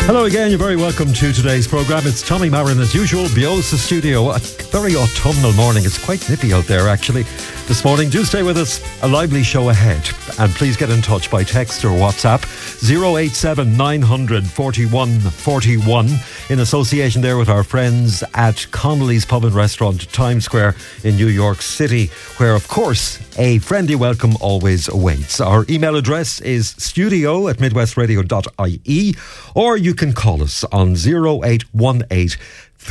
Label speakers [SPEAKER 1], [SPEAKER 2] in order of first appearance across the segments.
[SPEAKER 1] Hello again, you're very welcome to today's programme. It's Tommy Marin as usual, Biosa Studio. A very autumnal morning. It's quite nippy out there actually this morning. Do stay with us, a lively show ahead. And please get in touch by text or WhatsApp 087 900 41 41 in association there with our friends at Connolly's Pub and Restaurant, Times Square in New York City, where of course a friendly welcome always awaits. Our email address is studio@midwestradio.ie, or you can call us on 0818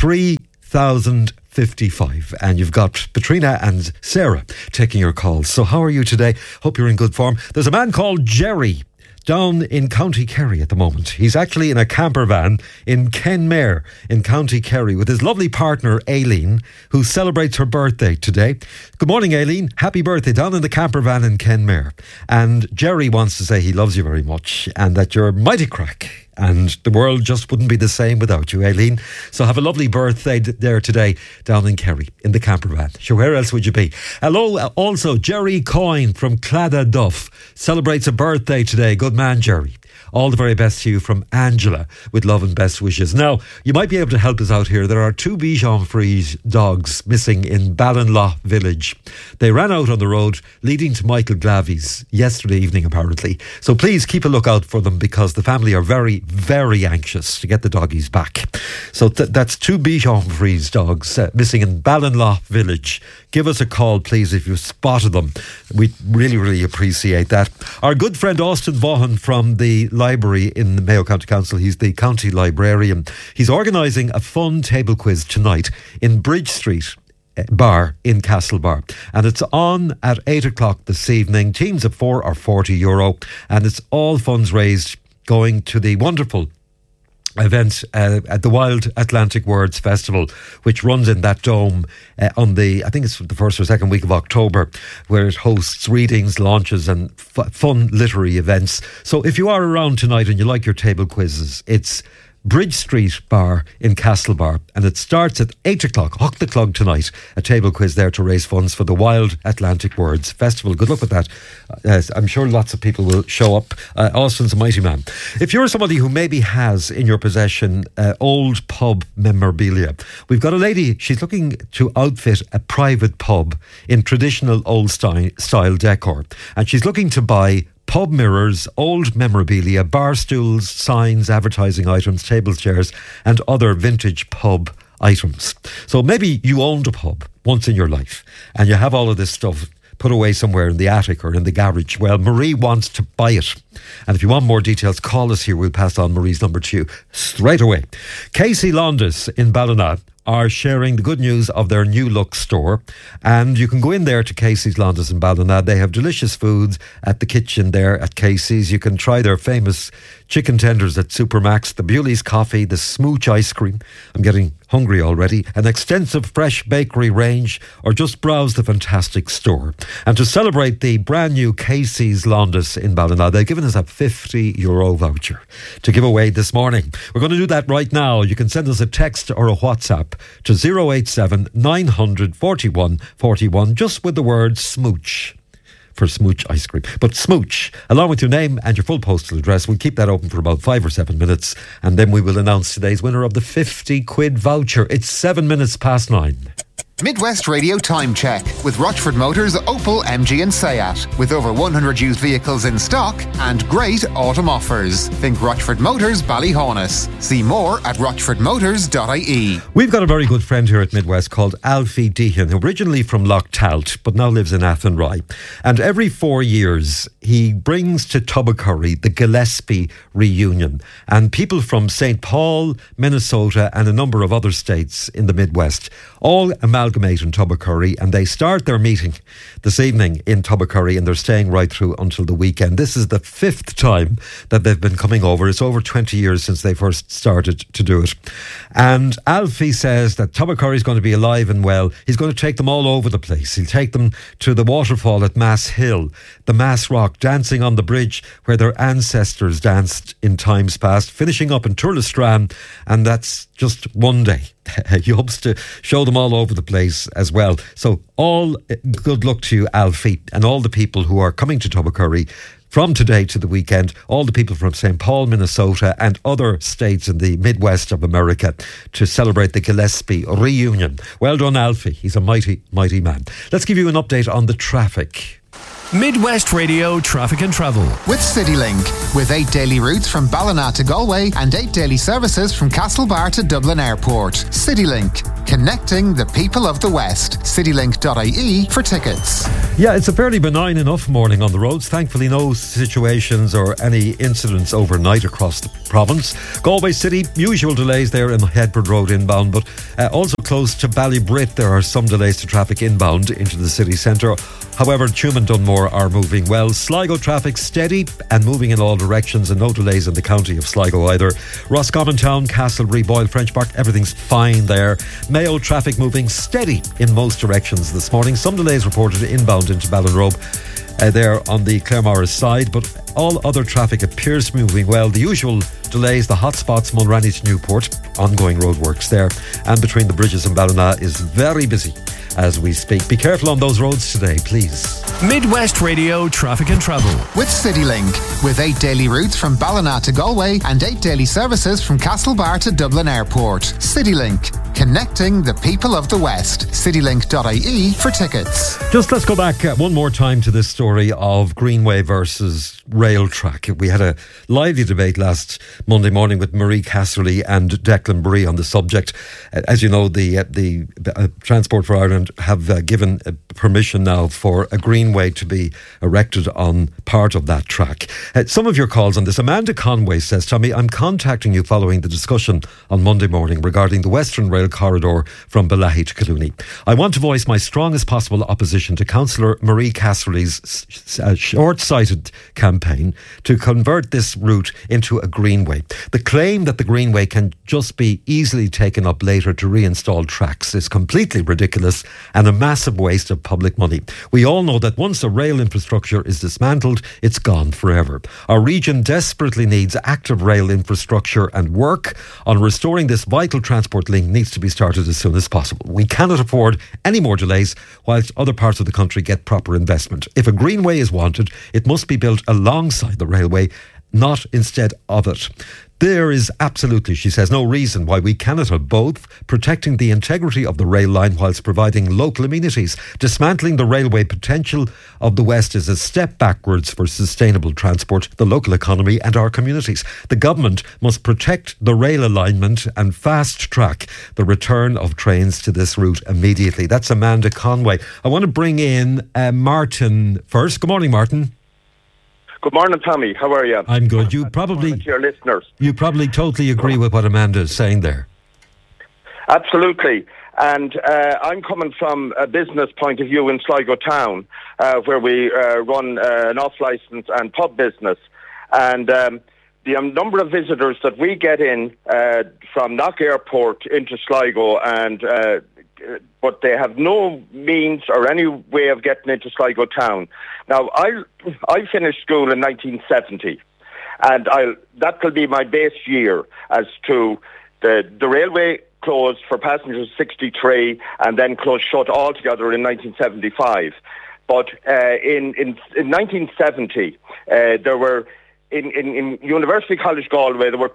[SPEAKER 1] 3055. And you've got Katrina and Sarah taking your calls. So how are you today? Hope you're in good form. There's a man called Jerry down in County Kerry at the moment. He's actually in a camper van in Kenmare in County Kerry with his lovely partner Aileen, who celebrates her birthday today. Good morning, Aileen. Happy birthday down in the camper van in Kenmare. And Jerry wants to say he loves you very much and that you're mighty crack. And the world just wouldn't be the same without you, Aileen. So have a lovely birthday there today down in Kerry, in the camper van. Sure, where else would you be? Hello, also, Jerry Coyne from Cladaduff celebrates a birthday today. Good man, Jerry. All the very best to you from Angela, with love and best wishes. Now, you might be able to help us out here. There are two Bichon Frise dogs missing in Ballinlaw village. They ran out on the road leading to Michael Glavy's yesterday evening, apparently. So please keep a lookout for them, because the family are very, very anxious to get the doggies back. So that's two Bichon Frise dogs missing in Ballinlaw village. Give us a call, please, if you've spotted them. We really, really appreciate that. Our good friend Austin Vaughan from the library in the Mayo County Council, he's the county librarian. He's organising a fun table quiz tonight in Bridge Street Bar in Castlebar, and it's on at 8 o'clock this evening. Teams of 4 are €40, and it's all funds raised going to the wonderful event at the Wild Atlantic Words Festival, which runs in that dome on the, I think it's the first or second week of October, where it hosts readings, launches and fun literary events. So if you are around tonight and you like your table quizzes, it's Bridge Street Bar in Castlebar, and it starts at 8 o'clock, Hock the Clog tonight, a table quiz there to raise funds for the Wild Atlantic Words Festival. Good luck with that. I'm sure lots of people will show up. Austin's a mighty man. If you're somebody who maybe has in your possession old pub memorabilia, we've got a lady, she's looking to outfit a private pub in traditional old style decor, and she's looking to buy pub mirrors, old memorabilia, bar stools, signs, advertising items, table chairs and other vintage pub items. So maybe you owned a pub once in your life and you have all of this stuff put away somewhere in the attic or in the garage. Well, Marie wants to buy it. And if you want more details, call us here. We'll pass on Marie's number to you straight away. Casey Londas in Ballina are sharing the good news of their new look store, and you can go in there to Casey's Londas in Ballina. They have delicious foods at the kitchen there at Casey's. You can try their famous chicken tenders at Supermax, the Bewley's coffee, the Smooch ice cream. I'm getting hungry already. An extensive fresh bakery range, or just browse the fantastic store. And to celebrate the brand new Casey's Londas in Ballina, they've given us a €50 voucher to give away this morning. We're going to do that right now. You can send us a text or a WhatsApp to 087 900 41 41, just with the word smooch, for Smooch ice cream. But Smooch, along with your name and your full postal address. We'll keep that open for about 5 or 7 minutes, and then we will announce today's winner of the £50 voucher. It's 7 minutes past 9.
[SPEAKER 2] Midwest Radio Time Check with Rochford Motors, Opel, MG and Seat. With over 100 used vehicles in stock and great autumn offers. Think Rochford Motors, Ballyhaunis. See more at rochfordmotors.ie.
[SPEAKER 1] We've got a very good friend here at Midwest called Alfie Deehan, originally from Loch Talt, but now lives in Athenry. And every 4 years, he brings to Tubbercurry the Gillespie reunion. And people from St. Paul, Minnesota, and a number of other states in the Midwest all amalgamate in Tubbercurry, and they start their meeting this evening in Tubbercurry, and they're staying right through until the weekend. This is the 5th time that they've been coming over. It's over 20 years since they first started to do it. And Alfie says that Tubbercurry is going to be alive and well. He's going to take them all over the place. He'll take them to the waterfall at Mass Hill, the Mass Rock, dancing on the bridge where their ancestors danced in times past, finishing up in Turlestrane, and that's just one day. He hopes to show them all over the place as well. So all good luck to you, Alfie, and all the people who are coming to Tubbercurry from today to the weekend, all the people from St. Paul, Minnesota and other states in the Midwest of America to celebrate the Gillespie reunion. Well done, Alfie. He's a mighty, mighty man. Let's give you an update on the traffic.
[SPEAKER 3] Midwest Radio Traffic and Travel.
[SPEAKER 2] With CityLink. With 8 daily routes from Ballina to Galway and 8 daily services from Castlebar to Dublin Airport. CityLink. Connecting the people of the West. Citylink.ie for tickets.
[SPEAKER 1] Yeah, it's a fairly benign enough morning on the roads. Thankfully, no situations or any incidents overnight across the province. Galway City, usual delays there in Headford Road inbound, but also close to Ballybrit, there are some delays to traffic inbound into the city centre. However, Tuam and Dunmore are moving well. Sligo traffic steady and moving in all directions, and no delays in the county of Sligo either. Roscommon Town, Castlereagh, Boyle, French Park, everything's fine there. Mayo traffic moving steady in most directions this morning. Some delays reported inbound into Ballinrobe there on the Claremorris side, but all other traffic appears moving well. The usual delays, the hotspots, Mulranny to Newport, ongoing roadworks there, and between the bridges in Ballina is very busy as we speak. Be careful on those roads today, please.
[SPEAKER 3] Midwest Radio Traffic and Travel.
[SPEAKER 2] With CityLink. With 8 daily routes from Ballina to Galway and 8 daily services from Castlebar to Dublin Airport. CityLink. Connecting the people of the West. Citylink.ie for tickets.
[SPEAKER 1] Just let's go back one more time to this story of Greenway versus rail track. We had a lively debate last Monday morning with Marie Casserly and Declan Bree on the subject. As you know, the Transport for Ireland have given permission now for a greenway to be erected on part of that track. Some of your calls on this. Amanda Conway says, Tommy, I'm contacting you following the discussion on Monday morning regarding the Western Rail corridor from Balahi to Collooney. I want to voice my strongest possible opposition to Councillor Marie Casserly's short-sighted campaign to convert this route into a greenway. The claim that the greenway can just be easily taken up later to reinstall tracks is completely ridiculous and a massive waste of public money. We all know that once a rail infrastructure is dismantled, it's gone forever. Our region desperately needs active rail infrastructure, and work on restoring this vital transport link needs to be started as soon as possible. We cannot afford any more delays whilst other parts of the country get proper investment. If a greenway is wanted, it must be built alongside the railway, not instead of it. There is absolutely, she says, no reason why we cannot have both, protecting the integrity of the rail line whilst providing local amenities. Dismantling the railway potential of the West is a step backwards for sustainable transport, the local economy and our communities. The government must protect the rail alignment and fast track the return of trains to this route immediately. That's Amanda Conway. I want to bring in Martin first. Good morning, Martin.
[SPEAKER 4] Good morning, Tommy. How are you?
[SPEAKER 1] I'm good. You probably
[SPEAKER 4] to your listeners.
[SPEAKER 1] You probably totally agree with what Amanda is saying there.
[SPEAKER 4] Absolutely. And I'm coming from a business point of view in Sligo town, where we run an off-licence and pub business. And the number of visitors that we get in from Knock Airport into Sligo, and but they have no means or any way of getting into Sligo town. Now, I finished school in 1970, and that will be my base year as to the railway closed for passengers 63 and then closed shut altogether in 1975. But in 1970, there were in University College Galway there were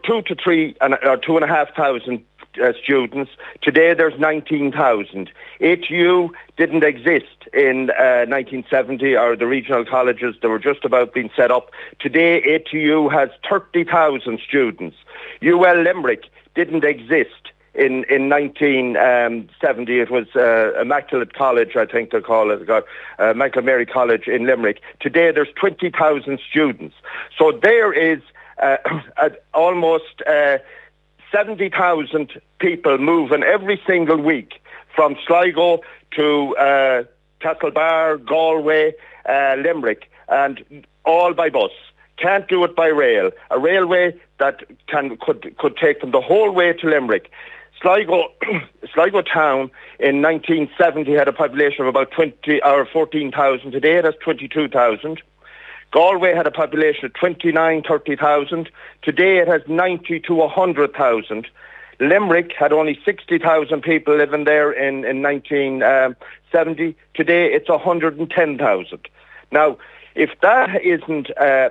[SPEAKER 4] 2,500 students. Today there's 19,000. ATU didn't exist in 1970, or the regional colleges, they were just about being set up. Today ATU has 30,000 students. UL Limerick didn't exist in 1970. It was Immaculate College, I think they call it, Michael Mary College in Limerick. Today there's 20,000 students. So there is almost 70,000 people moving every single week from Sligo to Castlebar, Galway, Limerick, and all by bus. Can't do it by rail. A railway that could take them the whole way to Limerick. Sligo town in 1970 had a population of about 14,000. Today it has 22,000. Galway had a population of 30,000. Today it has 90 to 100,000. Limerick had only 60,000 people living there in 1970. Today it's 110,000. Now, if that isn't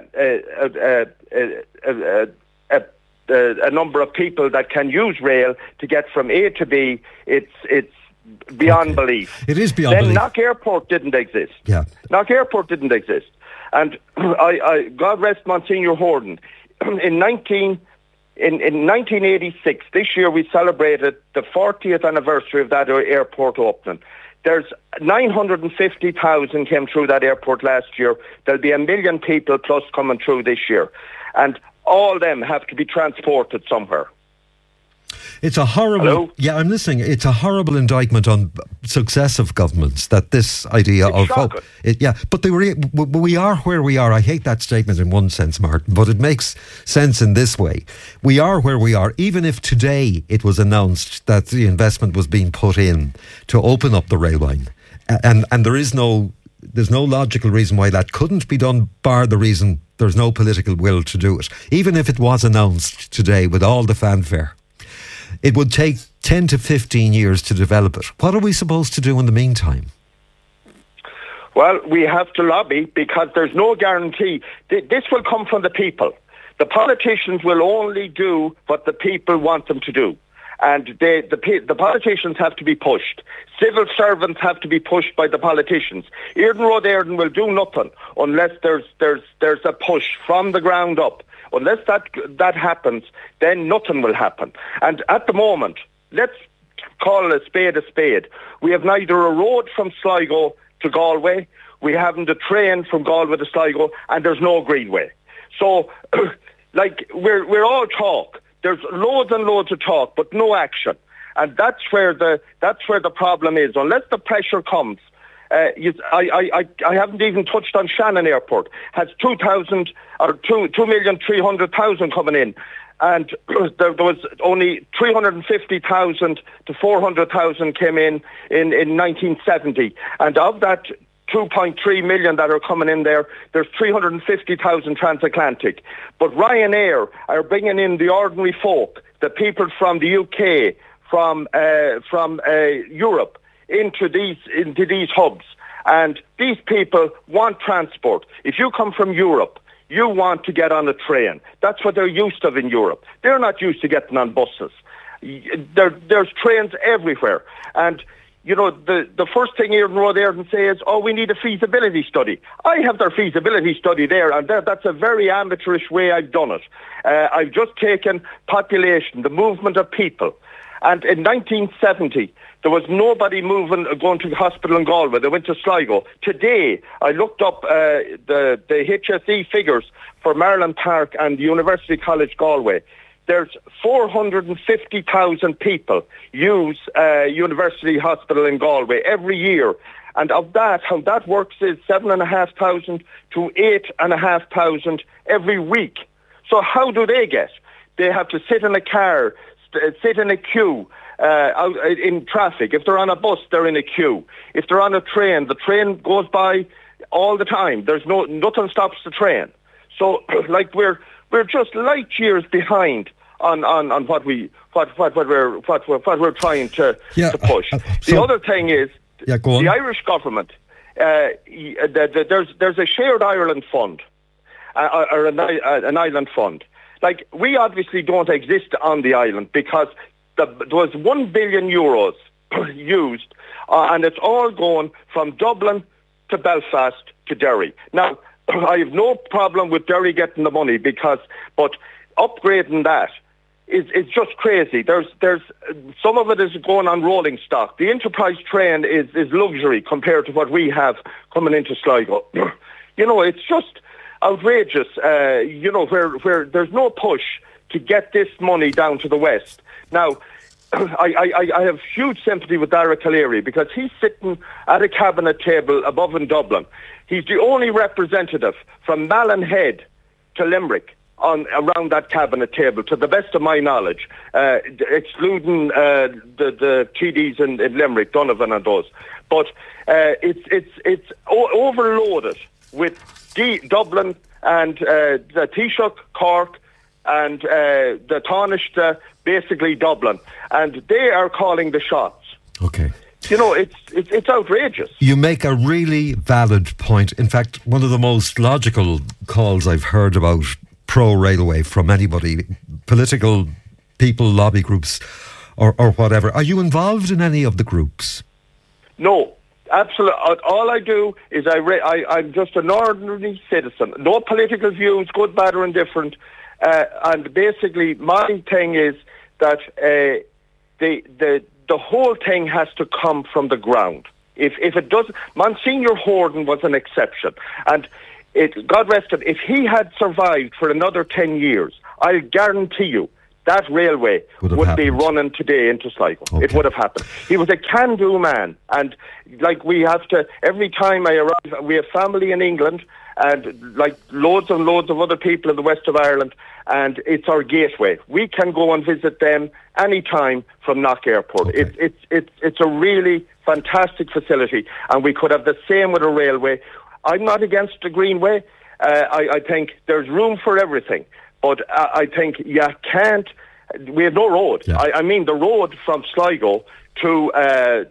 [SPEAKER 4] a number of people that can use rail to get from A to B, it's beyond belief.
[SPEAKER 1] It is beyond belief.
[SPEAKER 4] Then Knock Airport didn't exist.
[SPEAKER 1] Yeah.
[SPEAKER 4] Knock Airport didn't exist. And I God rest Monsignor Horton, in 1986, this year we celebrated the 40th anniversary of that airport opening. There's 950,000 came through that airport last year. There'll be 1 million people plus coming through this year. And all them have to be transported somewhere.
[SPEAKER 1] It's a horrible...
[SPEAKER 4] Hello?
[SPEAKER 1] Yeah, I'm listening. It's a horrible indictment on successive governments, that this idea
[SPEAKER 4] it's
[SPEAKER 1] of...
[SPEAKER 4] shocking.
[SPEAKER 1] But we are where we are. I hate that statement in one sense, Martin, but it makes sense in this way. We are where we are, even if today it was announced that the investment was being put in to open up the rail line. And there's no logical reason why that couldn't be done, bar the reason there's no political will to do it. Even if it was announced today with all the fanfare, it would take 10 to 15 years to develop it. What are we supposed to do in the meantime?
[SPEAKER 4] Well, we have to lobby, because there's no guarantee. This will come from the people. The politicians will only do what the people want them to do. And the politicians have to be pushed. Civil servants have to be pushed by the politicians. Éireann Road Éireann will do nothing unless there's a push from the ground up. Unless that happens, then nothing will happen. And at the moment, let's call a spade. We have neither a road from Sligo to Galway, we haven't a train from Galway to Sligo, and there's no greenway. So, we're all talk. There's loads and loads of talk, but no action. And that's where the problem is. Unless the pressure comes, I haven't even touched on Shannon Airport. Has 2,300,000 coming in, and there was only 350,000 to 400,000 came in 1970, and of that 2.3 million that are coming in there, there's 350,000 transatlantic. But Ryanair are bringing in the ordinary folk, the people from the UK, from Europe, into these hubs. And these people want transport. If you come from Europe, you want to get on a train. That's what they're used to in Europe. They're not used to getting on buses. There's trains everywhere. And you know, the first thing Éireann Road Éireann say is, we need a feasibility study. I have their feasibility study there, and that's a very amateurish way I've done it. I've just taken population, the movement of people. And in 1970, there was nobody going to the hospital in Galway. They went to Sligo. Today, I looked up the HSE figures for Maryland Park and the University College Galway. There's 450,000 people use University Hospital in Galway every year. And of that, how that works is 7,500 to 8,500 every week. So how do they get? They have to sit in a car, sit in a queue out in traffic. If they're on a bus, they're in a queue. If they're on a train, the train goes by all the time. There's nothing stops the train. So we're just light years behind on what we're trying to push. The other thing is the Irish government. There's a shared Ireland fund or an island fund. We obviously don't exist on the island because there was €1 billion used, and it's all going from Dublin to Belfast to Derry. Now, I have no problem with Derry getting the money but upgrading that is just crazy. There's some of it is going on rolling stock. The Enterprise train is luxury compared to what we have coming into Sligo. It's just outrageous. Where there's no push to get this money down to the west. Now, I have huge sympathy with Dara Calleary because he's sitting at a cabinet table above in Dublin. He's the only representative from Malin Head to Limerick around that cabinet table, to the best of my knowledge, excluding the TDs in Limerick, Donovan and those. But it's overloaded with Dublin and the Taoiseach, Cork, and the Taoiseach, basically Dublin. And they are calling the shots.
[SPEAKER 1] Okay.
[SPEAKER 4] You know, it's outrageous.
[SPEAKER 1] You make a really valid point. In fact, one of the most logical calls I've heard about pro-railway from anybody, political people, lobby groups, or whatever. Are you involved in any of the groups?
[SPEAKER 4] No, absolutely. All I do is I'm just an ordinary citizen. No political views, good, bad, or indifferent. And basically, my thing is that the whole thing has to come from the ground. If it doesn't, Monsignor Horden was an exception, and God rest him, if he had survived for another 10 years, I'll guarantee you that railway would be running today into Sligo. Okay. It would have happened. He was a can-do man, and like we have to, every time I arrive, we have family in England, and like loads and loads of other people in the west of Ireland, and it's our gateway. We can go and visit them anytime from Knock Airport. Okay. It's a really fantastic facility, and we could have the same with a railway. I'm not against the Greenway. I think there's room for everything, but I think you can't. We have no road. Yeah. I mean, the road from Sligo to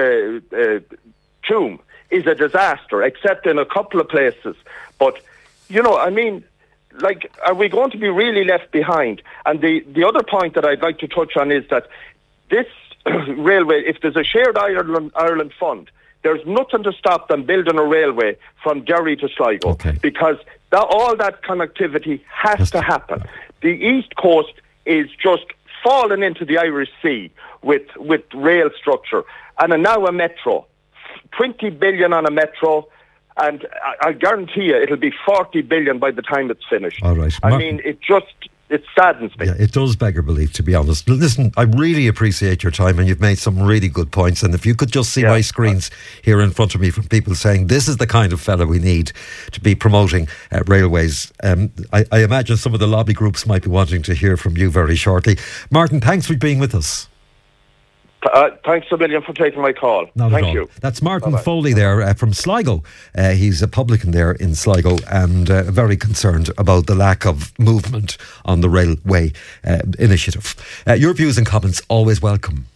[SPEAKER 4] Tuam is a disaster, except in a couple of places. But, you know, I mean, like, are we going to be really left behind? And the other point that I'd like to touch on is that this railway, if there's a shared Ireland fund, there's nothing to stop them building a railway from Derry to Sligo, because all that connectivity has to happen. The East Coast is just falling into the Irish Sea with rail structure. And now a metro. 20 billion on a metro, and I guarantee you it'll be 40 billion by the time it's finished.
[SPEAKER 1] All right.
[SPEAKER 4] I mean, it saddens me.
[SPEAKER 1] Yeah, it does beggar belief, to be honest. Listen, I really appreciate your time, and you've made some really good points. And if you could just see my screens here in front of me from people saying this is the kind of fella we need to be promoting railways. I imagine some of the lobby groups might be wanting to hear from you very shortly. Martin, thanks for being with us.
[SPEAKER 4] Thanks a million for taking my call.
[SPEAKER 1] Thank you. That's Martin Foley there from Sligo. He's a publican there in Sligo, and very concerned about the lack of movement on the railway initiative. Your views and comments always welcome.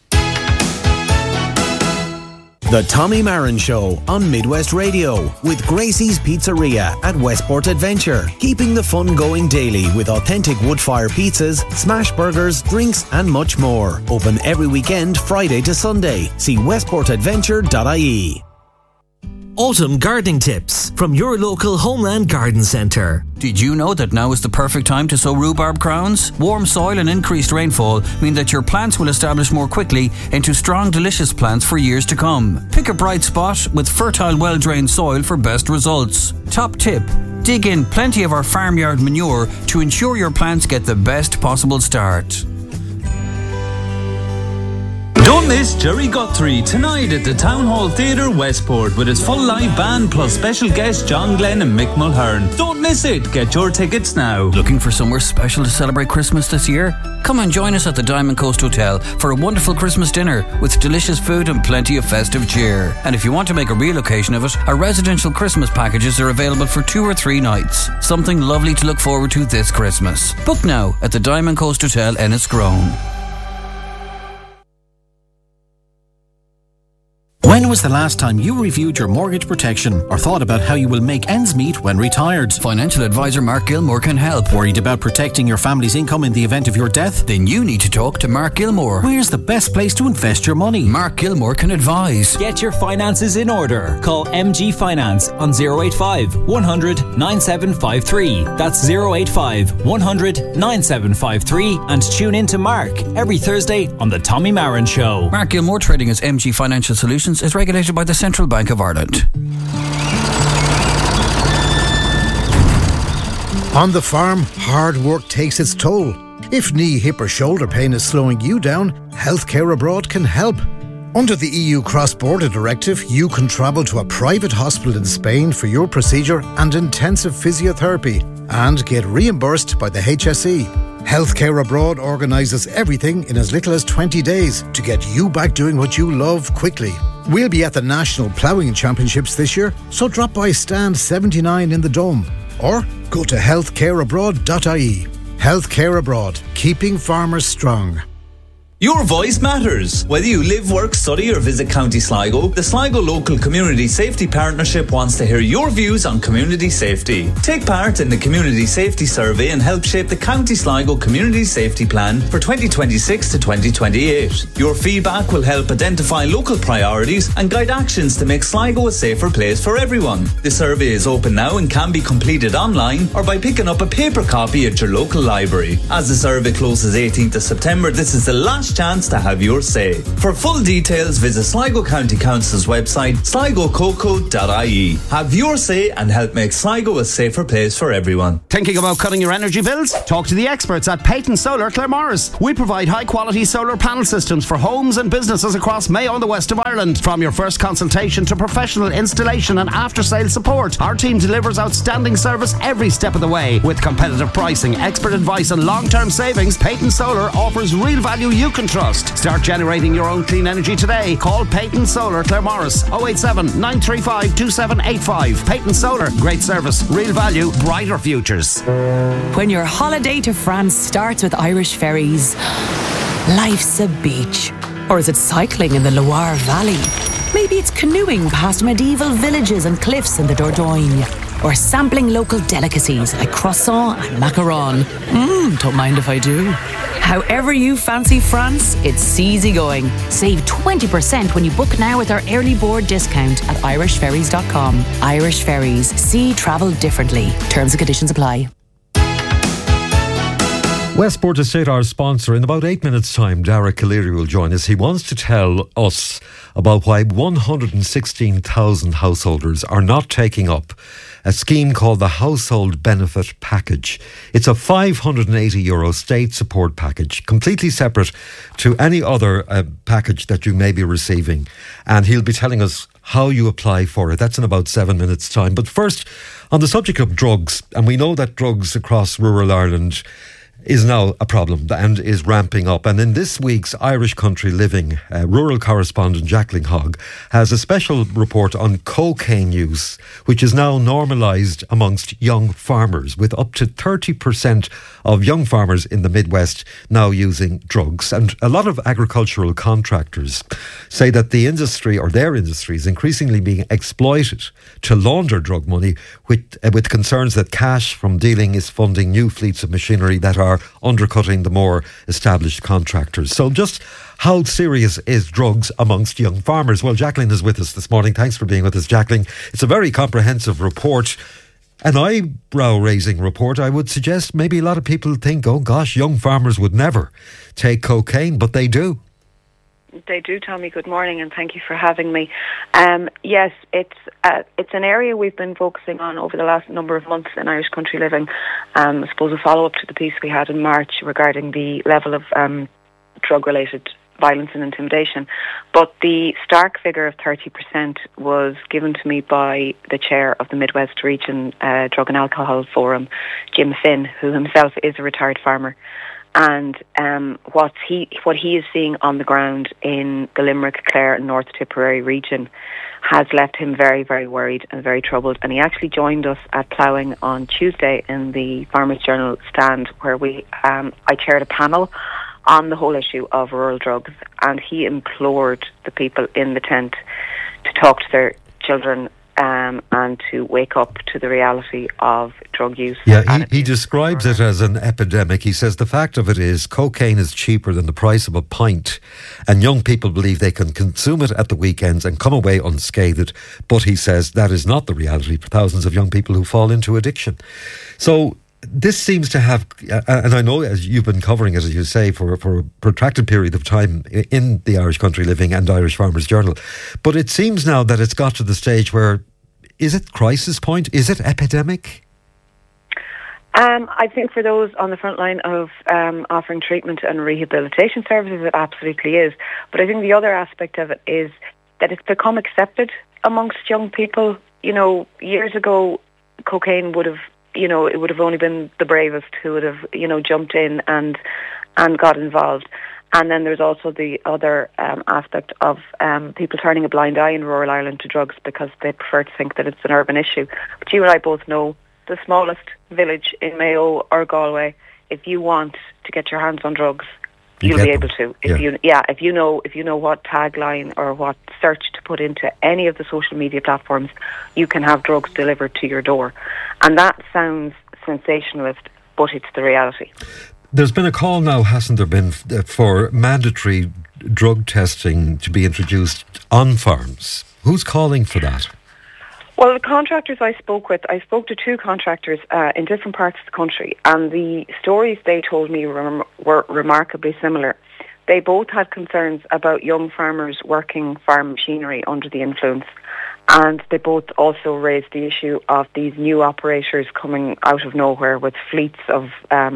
[SPEAKER 3] The Tommy Marin Show on Midwest Radio with Gracie's Pizzeria at Westport Adventure. Keeping the fun going daily with authentic wood-fire pizzas, smash burgers, drinks and much more. Open every weekend, Friday to Sunday. See westportadventure.ie.
[SPEAKER 5] Autumn gardening tips from your local Homeland Garden Centre.
[SPEAKER 6] Did you know that now is the perfect time to sow rhubarb crowns? Warm soil and increased rainfall mean that your plants will establish more quickly into strong, delicious plants for years to come. Pick a bright spot with fertile, well-drained soil for best results. Top tip: dig in plenty of our farmyard manure to ensure your plants get the best possible start.
[SPEAKER 7] Don't miss Jerry Guthrie tonight at the Town Hall Theatre Westport with his full live band plus special guests John Glenn and Mick Mulhern. Don't miss it. Get your tickets now.
[SPEAKER 6] Looking for somewhere special to celebrate Christmas this year? Come and join us at the Diamond Coast Hotel for a wonderful Christmas dinner with delicious food and plenty of festive cheer. And if you want to make a real occasion of it, our residential Christmas packages are available for 2 or 3 nights. Something lovely to look forward to this Christmas. Book now at the Diamond Coast Hotel Enniscrone.
[SPEAKER 3] When was the last time you reviewed your mortgage protection or thought about how you will make ends meet when retired?
[SPEAKER 6] Financial advisor Mark Gilmore can help.
[SPEAKER 3] Worried about protecting your family's income in the event of your death?
[SPEAKER 6] Then you need to talk to Mark Gilmore.
[SPEAKER 3] Where's the best place to invest your money?
[SPEAKER 6] Mark Gilmore can advise.
[SPEAKER 8] Get your finances in order. Call MG Finance on 085 100 9753. That's 085 100 9753, and tune in to Mark every Thursday on the Tommy Marin Show.
[SPEAKER 6] Mark Gilmore, trading as MG Financial Solutions, is regulated by the Central Bank of Ireland.
[SPEAKER 9] On the farm, hard work takes its toll. If knee, hip or shoulder pain is slowing you down, Healthcare Abroad can help. Under the EU Cross-Border Directive, you can travel to a private hospital in Spain for your procedure and intensive physiotherapy and get reimbursed by the HSE. Healthcare Abroad organises everything in as little as 20 days to get you back doing what you love quickly. We'll be at the National Ploughing Championships this year, so drop by stand 79 in the Dome or go to healthcareabroad.ie. Healthcare Abroad, keeping farmers strong.
[SPEAKER 7] Your voice matters. Whether you live, work, study or visit County Sligo, the Sligo Local Community Safety Partnership wants to hear your views on community safety. Take part in the Community Safety Survey and help shape the County Sligo Community Safety Plan for 2026 to 2028. Your feedback will help identify local priorities and guide actions to make Sligo a safer place for everyone. The survey is open now and can be completed online or by picking up a paper copy at your local library. As the survey closes 18th of September, this is the last chance to have your say. For full details, visit Sligo County Council's website, sligococo.ie. Have your say and help make Sligo a safer place for everyone.
[SPEAKER 10] Thinking about cutting your energy bills? Talk to the experts at Peyton Solar Claremorris. We provide high-quality solar panel systems for homes and businesses across Mayo and the west of Ireland. From your first consultation to professional installation and after-sales support, our team delivers outstanding service every step of the way. With competitive pricing, expert advice and long-term savings, Peyton Solar offers real value you can trust. Start generating your own clean energy today. Call Peyton Solar Claremorris 087 935 2785. Peyton Solar, great service, real value, brighter futures.
[SPEAKER 11] When your holiday to France starts with Irish ferries, life's a beach. Or is it cycling in the Loire Valley? Maybe it's canoeing past medieval villages and cliffs in the Dordogne. Or sampling local delicacies like croissant and macaron. Don't mind if I do. However you fancy France, it's easy going. Save 20% when you book now with our early board discount at irishferries.com. Irish Ferries. See travel differently. Terms and conditions apply.
[SPEAKER 1] Westport Estate, our sponsor. In about 8 minutes' time, Darragh Calleary will join us. He wants to tell us about why 116,000 householders are not taking up a scheme called the Household Benefit Package. It's a €580 state support package, completely separate to any other package that you may be receiving. And he'll be telling us how you apply for it. That's in about 7 minutes' time. But first, on the subject of drugs, and we know that drugs across rural Ireland is now a problem and is ramping up. And in this week's Irish Country Living, rural correspondent Jacqueline Hogg has a special report on cocaine use, which is now normalised amongst young farmers, with up to 30% of young farmers in the Midwest now using drugs. And a lot of agricultural contractors say that the industry, or their industry, is increasingly being exploited to launder drug money, with concerns that cash from dealing is funding new fleets of machinery that are undercutting the more established contractors. So just how serious is drugs amongst young farmers? Well, Jacqueline is with us this morning. Thanks for being with us, Jacqueline. It's a very comprehensive report, an eyebrow-raising report. I would suggest maybe a lot of people think, oh gosh, young farmers would never take cocaine, but they do.
[SPEAKER 12] They do, Tommy. Good morning, and thank you for having me. Yes, it's an area we've been focusing on over the last number of months in Irish Country Living. I suppose a follow-up to the piece we had in March regarding the level of drug-related violence and intimidation. But the stark figure of 30% was given to me by the chair of the Midwest Region Drug and Alcohol Forum, Jim Finn, who himself is a retired farmer. And what he is seeing on the ground in the Limerick, Clare and North Tipperary region has left him very, very worried and very troubled. And he actually joined us at Ploughing on Tuesday in the Farmers Journal stand, where I chaired a panel on the whole issue of rural drugs, and he implored the people in the tent to talk to their children and to wake up to the reality of drug use.
[SPEAKER 1] Yeah, he describes it as an epidemic. He says the fact of it is cocaine is cheaper than the price of a pint, and young people believe they can consume it at the weekends and come away unscathed. But he says that is not the reality for thousands of young people who fall into addiction. So this seems to have, and I know as you've been covering it, as you say, for a protracted period of time in the Irish Country Living and Irish Farmers Journal, but it seems now that it's got to the stage where, is it crisis point? Is it epidemic?
[SPEAKER 12] I think for those on the front line of offering treatment and rehabilitation services, it absolutely is. But I think the other aspect of it is that it's become accepted amongst young people. You know, years ago, cocaine would have, it would have only been the bravest who would have, jumped in and got involved. And then there's also the other aspect of people turning a blind eye in rural Ireland to drugs because they prefer to think that it's an urban issue. But you and I both know the smallest village in Mayo or Galway, if you want to get your hands on drugs, You'll be able to if you know what tagline or what search to put into any of the social media platforms, you can have drugs delivered to your door, and that sounds sensationalist, but it's the reality.
[SPEAKER 1] There's been a call now, hasn't there been, for mandatory drug testing to be introduced on farms? Who's calling for that?
[SPEAKER 12] Well, the contractors I spoke to two contractors in different parts of the country, and the stories they told me were remarkably similar. They both had concerns about young farmers working farm machinery under the influence, and they both also raised the issue of these new operators coming out of nowhere with fleets of,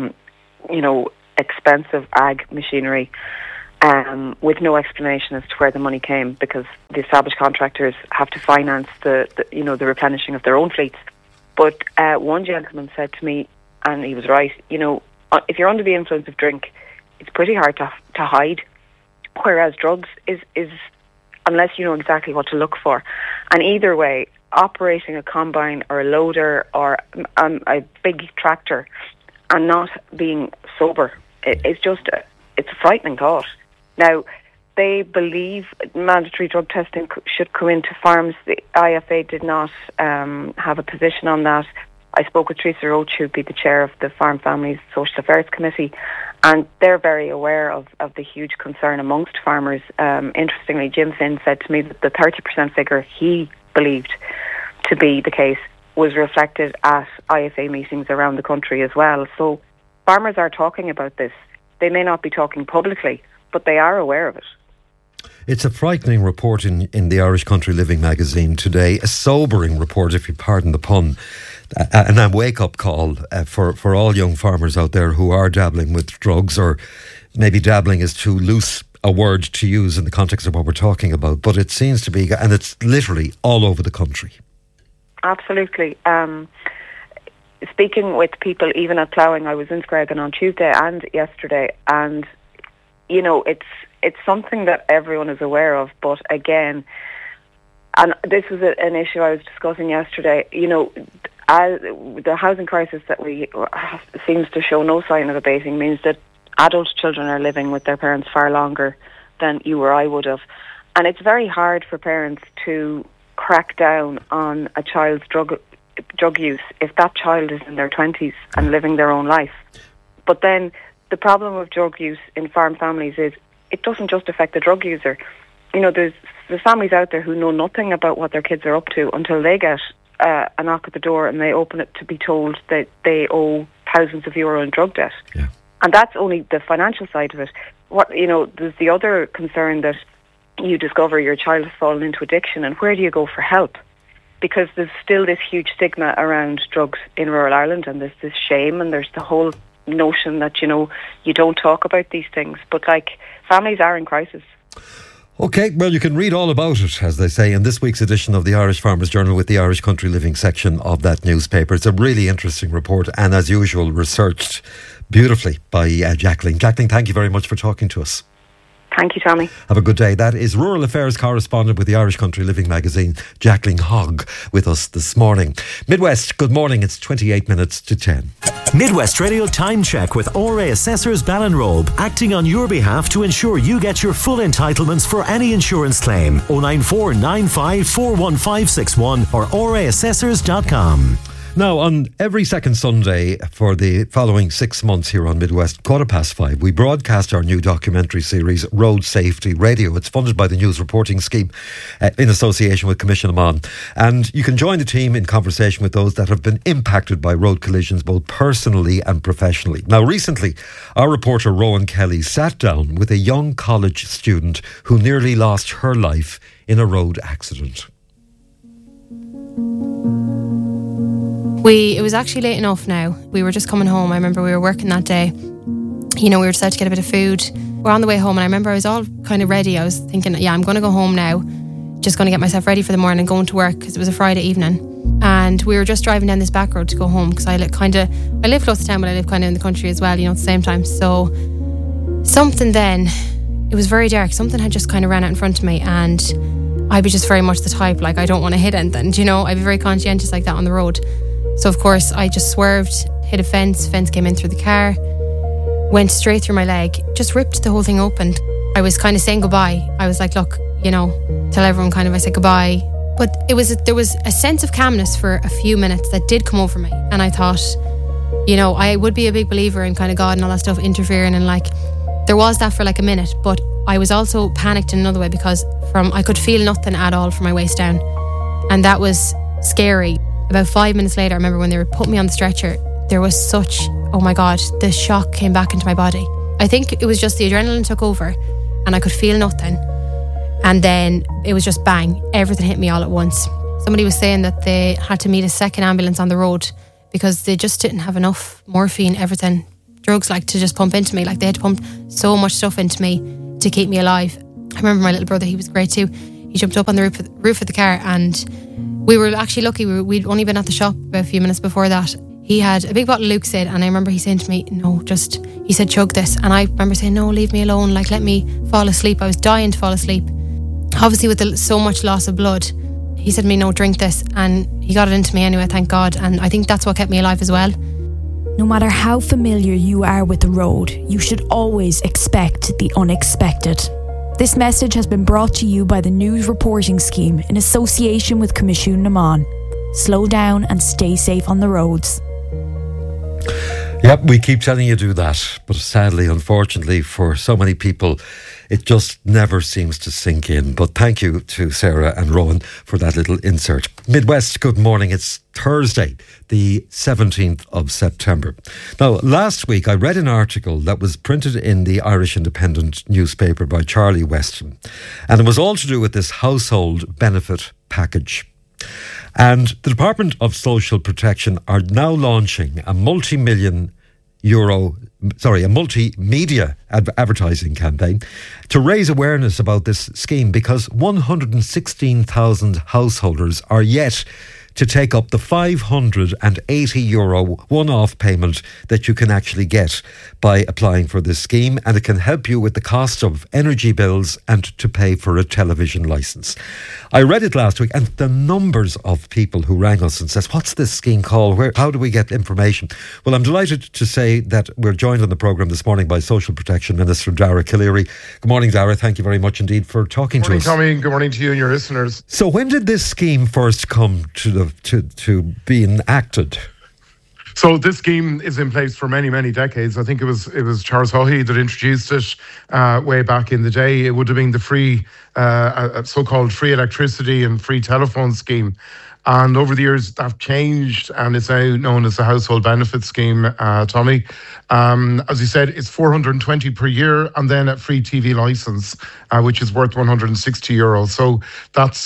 [SPEAKER 12] expensive ag machinery, with no explanation as to where the money came, because the established contractors have to finance the replenishing of their own fleets. But one gentleman said to me, and he was right, if you're under the influence of drink, it's pretty hard to hide, whereas drugs is unless you know exactly what to look for. And either way, operating a combine or a loader or a big tractor and not being sober, it's a frightening thought. Now, they believe mandatory drug testing should come into farms. The IFA did not have a position on that. I spoke with Teresa Roach, who'd be the chair of the Farm Families Social Affairs Committee, and they're very aware of the huge concern amongst farmers. Interestingly, Jim Finn said to me that the 30% figure he believed to be the case was reflected at IFA meetings around the country as well. So farmers are talking about this. They may not be talking publicly, but they are aware of it.
[SPEAKER 1] It's a frightening report in the Irish Country Living magazine today, a sobering report, if you pardon the pun, and a wake-up call for all young farmers out there who are dabbling with drugs, or maybe dabbling is too loose a word to use in the context of what we're talking about, but it seems to be, and it's literally all over the country.
[SPEAKER 12] Absolutely. Speaking with people, even at ploughing, I was in Scragan on Tuesday and yesterday, and it's something that everyone is aware of, but again, and this was an issue I was discussing yesterday, the housing crisis that seems to show no sign of abating means that adult children are living with their parents far longer than you or I would have. And it's very hard for parents to crack down on a child's drug use if that child is in their 20s and living their own life. But then the problem with drug use in farm families is it doesn't just affect the drug user. There's families out there who know nothing about what their kids are up to until they get a knock at the door and they open it to be told that they owe thousands of euro in drug debt.
[SPEAKER 1] Yeah.
[SPEAKER 12] And that's only the financial side of it. There's the other concern that you discover your child has fallen into addiction, and where do you go for help? Because there's still this huge stigma around drugs in rural Ireland, and there's this shame, and there's the whole notion that, you don't talk about these things. But, families are in crisis.
[SPEAKER 1] OK, well, you can read all about it, as they say, in this week's edition of the Irish Farmers Journal with the Irish Country Living section of that newspaper. It's a really interesting report, and as usual, researched beautifully by Jacqueline. Jacqueline, thank you very much for talking to us.
[SPEAKER 12] Thank you, Tommy.
[SPEAKER 1] Have a good day. That is Rural Affairs correspondent with the Irish Country Living magazine, Jacqueline Hogg, with us this morning. Midwest, good morning. It's 28 minutes to 10.
[SPEAKER 5] Midwest Radio Time Check with ORA Assessors Ballinrobe, acting on your behalf to ensure you get your full entitlements for any insurance claim. 094 95 41561 or oraassessors.com.
[SPEAKER 1] Now, on every second Sunday for the following 6 months here on Midwest, 5:15, we broadcast our new documentary series, Road Safety Radio. It's funded by the News Reporting Scheme in association with Commission Amman. And you can join the team in conversation with those that have been impacted by road collisions, both personally and professionally. Now, recently, our reporter Rowan Kelly sat down with a young college student who nearly lost her life in a road accident.
[SPEAKER 13] It was actually late enough now. We were just coming home. I remember we were working that day. We were decided to get a bit of food. We're on the way home, and I remember I was all kind of ready. I was thinking, I'm going to go home now. Just going to get myself ready for the morning, going to work, because it was a Friday evening. And we were just driving down this back road to go home, because I live close to town, but I live kind of in the country as well, at the same time. So something then, it was very dark. Something had just kind of ran out in front of me, and I was just very much the type, I don't want to hit anything. I'd be very conscientious like that on the road. So of course I just swerved, hit a fence came in through the car. went straight through my leg, just ripped the whole thing open. I was kind of saying goodbye. I was like, look, tell everyone kind of I said goodbye. But there was a sense of calmness for a few minutes that did come over me. And I thought, I would be a big believer in kind of God and all that stuff interfering, and like there was that for like a minute, but I was also panicked in another way because I could feel nothing at all from my waist down, and that was scary. About 5 minutes later, I remember when they were putting me on the stretcher, there was such, oh my God, the shock came back into my body. I think it was just the adrenaline took over and I could feel nothing, and then it was just bang, everything hit me all at once. Somebody was saying that they had to meet a second ambulance on the road because they just didn't have enough morphine, everything, drugs like to just pump into me. Like they had to pump so much stuff into me to keep me alive. I remember my little brother, he was great too. He jumped up on the roof of the car, and we were actually lucky. We'd only been at the shop about a few minutes before that. He had a big bottle of Lucid, and I remember he saying to me, he said, chug this. And I remember saying, no, leave me alone, like let me fall asleep. I was dying to fall asleep. Obviously with so much loss of blood, he said to me, no, drink this. And he got it into me anyway, thank God. And I think that's what kept me alive as well.
[SPEAKER 14] No matter how familiar you are with the road, you should always expect the unexpected. This message has been brought to you by the News Reporting Scheme in association with Commission Naman. Slow down and stay safe on the roads.
[SPEAKER 1] Yep, we keep telling you to do that, but sadly, unfortunately, for so many people, it just never seems to sink in. But thank you to Sarah and Rowan for that little insert. Midwest, good morning. It's Thursday, the 17th of September. Now, last week I read an article that was printed in the Irish Independent newspaper by Charlie Weston, and it was all to do with this household benefit package. And the Department of Social Protection are now launching a multi-media advertising campaign to raise awareness about this scheme, because 116,000 householders are yet to take up the €580 one-off payment that you can actually get by applying for this scheme, and it can help you with the cost of energy bills and to pay for a television licence. I read it last week, and the numbers of people who rang us and says, what's this scheme called? How do we get information? Well, I'm delighted to say that we're joined on the programme this morning by Social Protection Minister Darragh Calleary. Good morning, Darragh. Thank you very much indeed for talking to us.
[SPEAKER 15] Good morning, Tommy. Good morning to you and your listeners.
[SPEAKER 1] So when did this scheme first come to be enacted?
[SPEAKER 15] So this scheme is in place for many, many decades. I think it was Charles Haughey that introduced it way back in the day. It would have been the free, so-called free electricity and free telephone scheme. And over the years, that changed, and it's now known as the Household Benefit Scheme, Tommy. As you said, it's €420 per year, and then a free TV licence, which is worth €160. So that's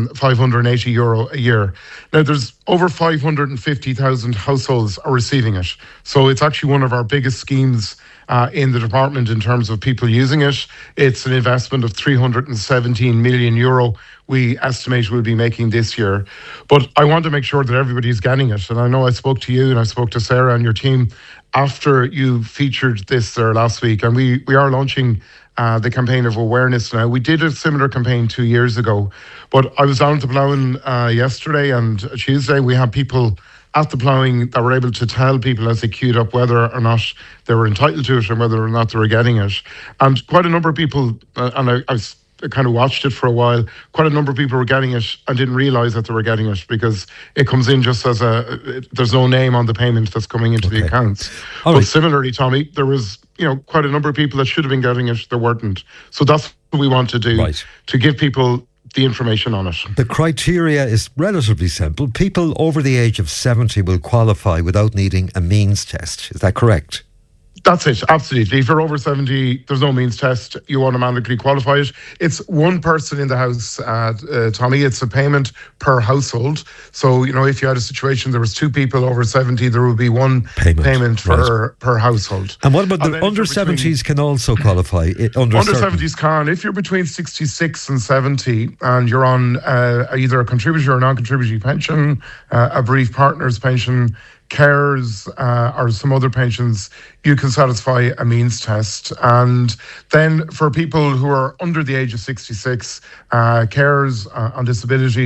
[SPEAKER 15] €580 a year. Now, there's over 550,000 households are receiving it. So it's actually one of our biggest schemes in the department in terms of people using it. It's an investment of €317 million we estimate we'll be making this year. But I want to make sure that everybody's getting it. And I know I spoke to you and I spoke to Sarah and your team after you featured this there last week. And we are launching the campaign of awareness now. We did a similar campaign 2 years ago. But I was down to Ploughing yesterday and Tuesday. We had people at the ploughing that were able to tell people as they queued up whether or not they were entitled to it and whether or not they were getting it. And quite a number of people, and I kind of watched it for a while, quite a number of people were getting it and didn't realise that they were getting it because it comes in just as there's no name on the payment that's coming into the accounts. But similarly, Tommy, there was quite a number of people that should have been getting it that weren't. So that's what we want to do, to give people the information on it. The
[SPEAKER 1] criteria is relatively simple. People over the age of 70 will qualify without needing a means test. Is that correct?
[SPEAKER 15] That's it, absolutely. If you're over 70, there's no means test. You automatically qualify it. It's one person in the house, Tommy. It's a payment per household. So, if you had a situation, there was two people over 70, there would be one payment per household.
[SPEAKER 1] And what about the under 70s can also qualify? Under
[SPEAKER 15] 70s can. If you're between 66 and 70 and you're on either a contributory or non-contributory pension, a bereaved partner's pension, carers or some other pensions, you can satisfy a means test. And then for people who are under the age of 66, carers on disability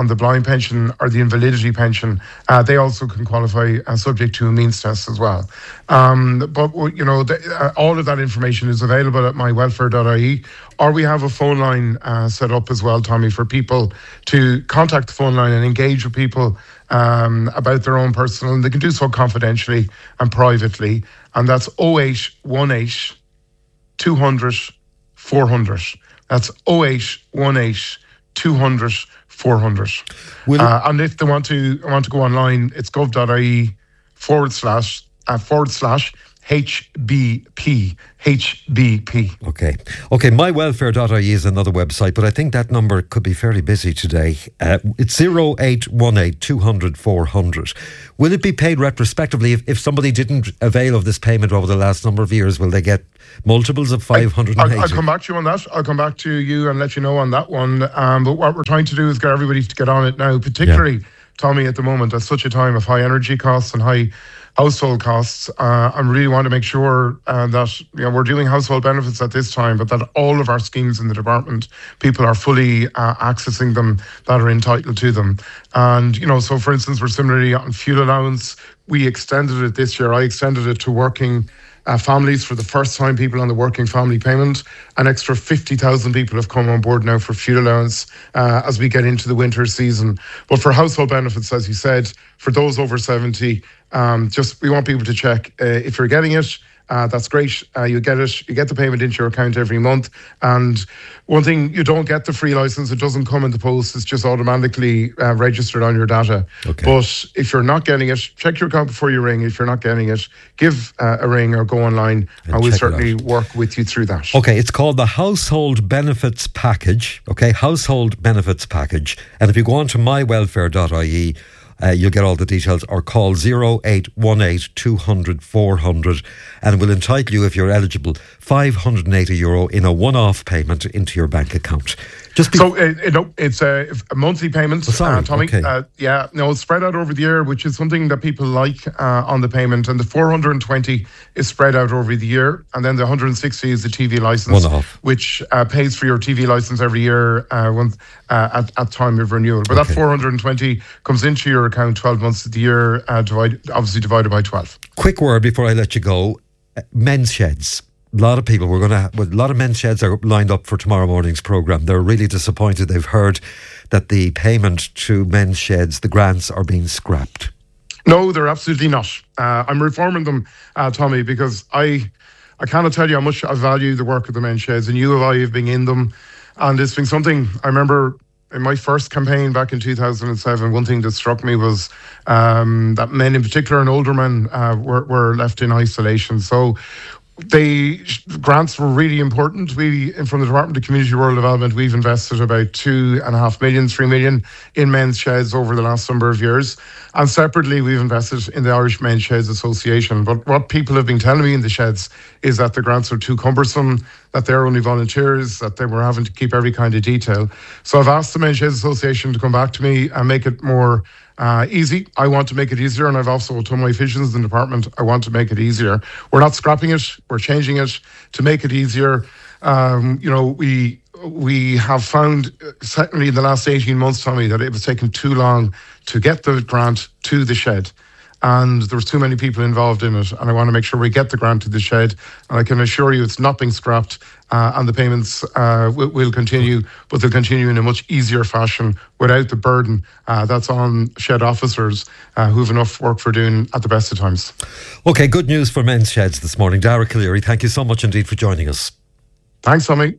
[SPEAKER 15] on the blind pension or the invalidity pension, they also can qualify subject to a means test as well. But you know, all of that information is available at mywelfare.ie, or we have a phone line set up as well, Tommy, for people to contact the phone line and engage with people about their own personal, and they can do so confidentially and privately, and that's 0818 200 400. That's 0818 200 400. And if they want to go online, it's gov.ie /HBP.
[SPEAKER 1] Okay, mywelfare.ie is another website, but I think that number could be fairly busy today. It's 0818 200 400. Will it be paid retrospectively if somebody didn't avail of this payment over the last number of years? Will they get multiples of 580?
[SPEAKER 15] I'll come back to you on that. I'll come back to you and let you know on that one. But what we're trying to do is get everybody to get on it now, particularly, Tommy, at the moment, at such a time of high energy costs and high household costs. I really want to make sure that we're doing household benefits at this time, but that all of our schemes in the department, people are fully accessing them that are entitled to them. And, so for instance, we're similarly on fuel allowance. We extended it this year. I extended it to working families for the first time, people on the working family payment. An extra 50,000 people have come on board now for fuel allowance as we get into the winter season. But for household benefits, as you said, for those over 70, we want people to check if you're getting it. That's great. You get it. You get the payment into your account every month. And one thing, you don't get the free license. It doesn't come in the post. It's just automatically registered on your data. Okay. But if you're not getting it, check your account before you ring. If you're not getting it, give a ring or go online, and we'll certainly work with you through that.
[SPEAKER 1] Okay, it's called the Household Benefits Package. Okay, Household Benefits Package. And if you go on to mywelfare.ie, you'll get all the details, or call 0818 200 400, and will entitle you, if you're eligible, €580 in a one-off payment into your bank account. It's a monthly payment, Tommy. Okay. It's spread out over the year, which is something that people like on the payment. And the 420 is spread out over the year, and then the 160 is the TV license, which pays for your TV license every year at time of renewal. But that 420 comes into your account 12 months of the year, divided by 12. Quick word before I let you go. Men's sheds. A lot of people, a lot of men's sheds are lined up for tomorrow morning's programme. They're really disappointed. They've heard that the payment to men's sheds, the grants, are being scrapped.
[SPEAKER 15] No, they're absolutely not. I'm reforming them, Tommy, because I cannot tell you how much I value the work of the men's sheds, and you and I have been in them. And it's been something, I remember in my first campaign back in 2007, one thing that struck me was that men in particular, and older men, were left in isolation. So the grants were really important. We, from the Department of Community Rural Development, we've invested about 2.5 million, 3 million in men's sheds over the last number of years. And separately, we've invested in the Irish Men's Sheds Association. But what people have been telling me in the sheds is that the grants are too cumbersome, that they're only volunteers, that they were having to keep every kind of detail. So I've asked the Men's Sheds Association to come back to me and make it more easy. I want to make it easier, and I've also told my officials in the department I want to make it easier. We're not scrapping it, we're changing it to make it easier. We have found, certainly in the last 18 months, Tommy, that it was taking too long to get the grant to the shed. And there was too many people involved in it, and I want to make sure we get the grant to the shed. And I can assure you it's not being scrapped, and the payments will continue, but they'll continue in a much easier fashion without the burden that's on shed officers who have enough work for doing at the best of times.
[SPEAKER 1] Okay, good news for men's sheds this morning. Dara Cleary, thank you so much indeed for joining us.
[SPEAKER 15] Thanks, Tommy.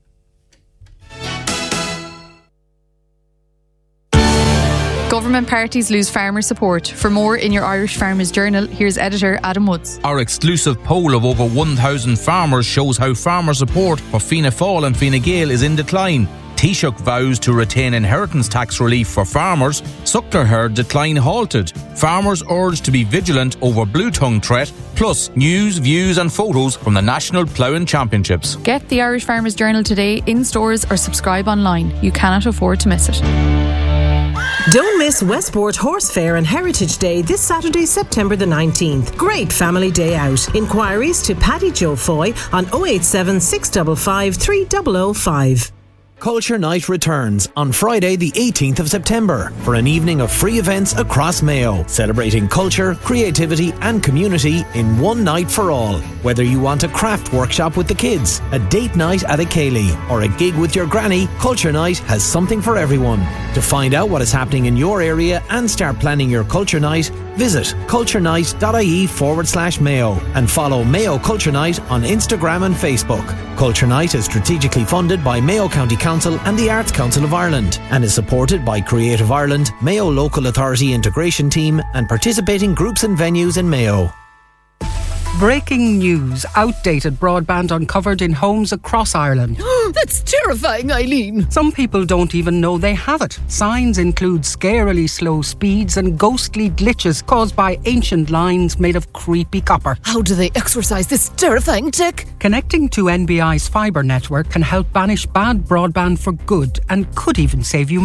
[SPEAKER 16] Government parties lose farmer support. For more in your Irish Farmers Journal, here's editor Adam Woods.
[SPEAKER 17] Our exclusive poll of over 1,000 farmers shows how farmer support for Fianna Fáil and Fine Gael is in decline. Taoiseach vows to retain inheritance tax relief for farmers. Suckler herd decline halted. Farmers urged to be vigilant over blue tongue threat. Plus news, views and photos from the National Ploughing Championships.
[SPEAKER 16] Get the Irish Farmers Journal today in stores or subscribe online. You cannot afford to miss it.
[SPEAKER 18] Don't miss Westport Horse Fair and Heritage Day this Saturday, September the 19th. Great family day out. Inquiries to Paddy Joe Foy on 087 655 3005.
[SPEAKER 3] Culture Night returns on Friday the 18th of September for an evening of free events across Mayo, celebrating culture, creativity and community in one night for all. Whether you want a craft workshop with the kids, a date night at a Ceilidh, or a gig with your granny, Culture Night has something for everyone. To find out what is happening in your area and start planning your Culture Night, visit culturenight.ie/Mayo and follow Mayo Culture Night on Instagram and Facebook. Culture Night is strategically funded by Mayo County Council and the Arts Council of Ireland and is supported by Creative Ireland, Mayo Local Authority Integration Team and participating groups and venues in Mayo.
[SPEAKER 19] Breaking news. Outdated broadband uncovered in homes across Ireland.
[SPEAKER 20] That's terrifying, Eileen.
[SPEAKER 19] Some people don't even know they have it. Signs include scarily slow speeds and ghostly glitches caused by ancient lines made of creepy copper.
[SPEAKER 20] How do they exorcise this terrifying tech?
[SPEAKER 19] Connecting to NBI's fibre network can help banish bad broadband for good and could even save you